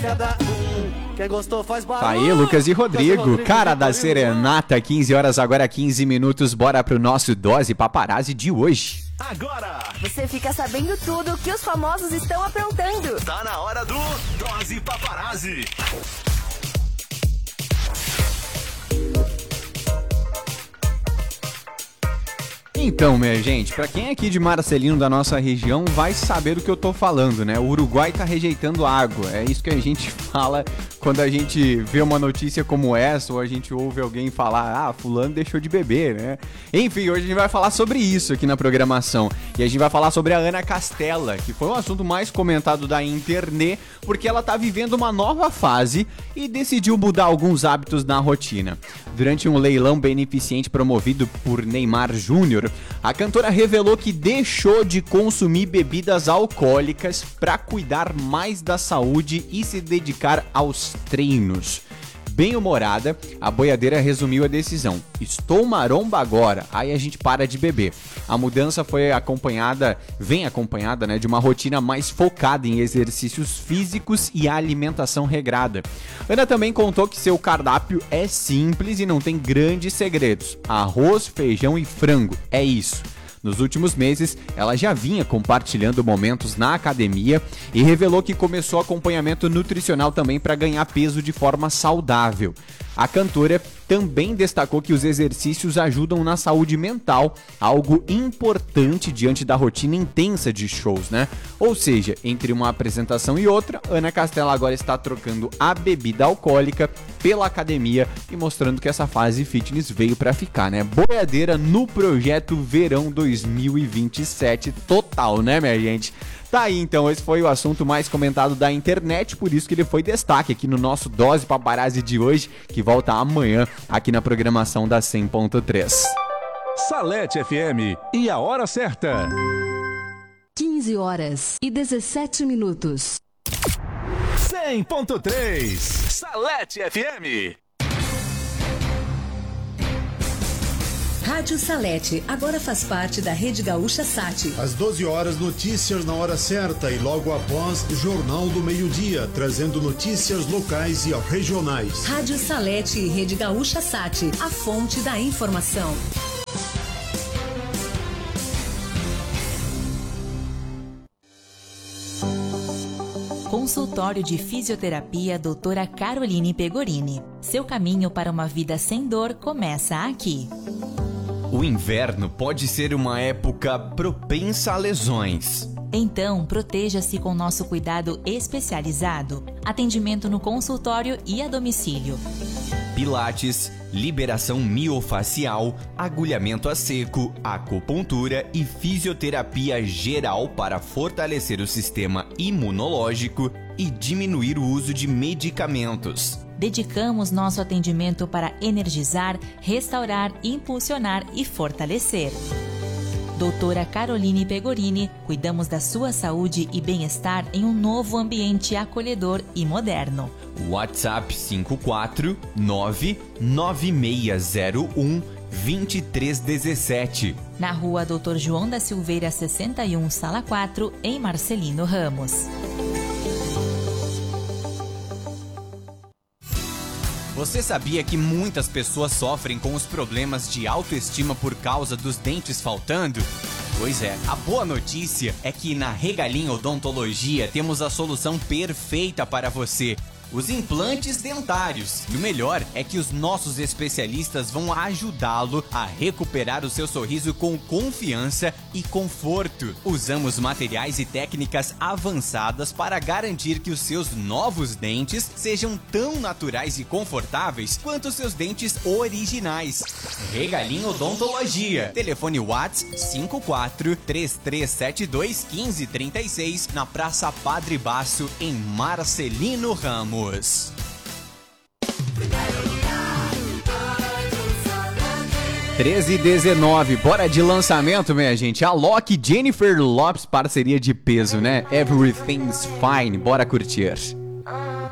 Quem gostou faz barulho. Tá aí, Lucas e Rodrigo, cara da serenata, 15 horas, agora 15 minutos, bora pro nosso Dose Paparazzi de hoje. Agora você fica sabendo tudo que os famosos estão aprontando. tá na hora do Dose Paparazzi. Então, minha gente, pra quem é aqui de Marcelino, da nossa região, vai saber do que eu tô falando, né? O Uruguai tá rejeitando água. É isso que a gente fala quando a gente vê uma notícia como essa, ou a gente ouve alguém falar, fulano deixou de beber, né? Enfim, hoje a gente vai falar sobre isso aqui na programação. E a gente vai falar sobre a Ana Castela, que foi o assunto mais comentado da internet, porque ela tá vivendo uma nova fase e decidiu mudar alguns hábitos na rotina. Durante um leilão beneficente promovido por Neymar Júnior, a cantora revelou que deixou de consumir bebidas alcoólicas para cuidar mais da saúde e se dedicar aos treinos. Bem-humorada, a boiadeira resumiu a decisão. Estou maromba agora, aí a gente para de beber. A mudança vem acompanhada, né, de uma rotina mais focada em exercícios físicos e alimentação regrada. Ana também contou que seu cardápio é simples e não tem grandes segredos. Arroz, feijão e frango, é isso. Nos últimos meses, ela já vinha compartilhando momentos na academia e revelou que começou acompanhamento nutricional também para ganhar peso de forma saudável. A cantora também destacou que os exercícios ajudam na saúde mental, algo importante diante da rotina intensa de shows, né? Ou seja, entre uma apresentação e outra, Ana Castela agora está trocando a bebida alcoólica pela academia e mostrando que essa fase fitness veio para ficar, né? Boiadeira no projeto Verão 2027 total, né, minha gente? Tá aí, então, esse foi o assunto mais comentado da internet, por isso que ele foi destaque aqui no nosso Dose Paparazzi de hoje, que volta amanhã aqui na programação da 100.3. Salete FM e a hora certa. 15 horas e 17 minutos. 100.3 Salete FM. Rádio Salete agora faz parte da Rede Gaúcha Sat. Às 12 horas, notícias na hora certa e logo após, Jornal do Meio-Dia, trazendo notícias locais e regionais. Rádio Salete e Rede Gaúcha Sat, a fonte da informação. Consultório de Fisioterapia Doutora Caroline Pegorini. Seu caminho para uma vida sem dor começa aqui. O inverno pode ser uma época propensa a lesões. Então, proteja-se com nosso cuidado especializado. Atendimento no consultório e a domicílio. Pilates, liberação miofacial, agulhamento a seco, acupuntura e fisioterapia geral para fortalecer o sistema imunológico e diminuir o uso de medicamentos. Dedicamos nosso atendimento para energizar, restaurar, impulsionar e fortalecer. Doutora Caroline Pegorini, cuidamos da sua saúde e bem-estar em um novo ambiente acolhedor e moderno. WhatsApp 54996012317. Na rua Dr. João da Silveira 61, Sala 4, em Marcelino Ramos. Você sabia que muitas pessoas sofrem com os problemas de autoestima por causa dos dentes faltando? Pois é, a boa notícia é que na Regalim Odontologia temos a solução perfeita para você. Os implantes dentários. E o melhor é que os nossos especialistas vão ajudá-lo a recuperar o seu sorriso com confiança e conforto. Usamos materiais e técnicas avançadas para garantir que os seus novos dentes sejam tão naturais e confortáveis quanto os seus dentes originais. Regalim Odontologia. Telefone WhatsApp 54-3372-1536 na Praça Padre Baço, em Marcelino Ramos. 13h19, bora de lançamento, minha gente. A Loki Jennifer Lopez, parceria de peso, né? Everything's Fine, bora curtir.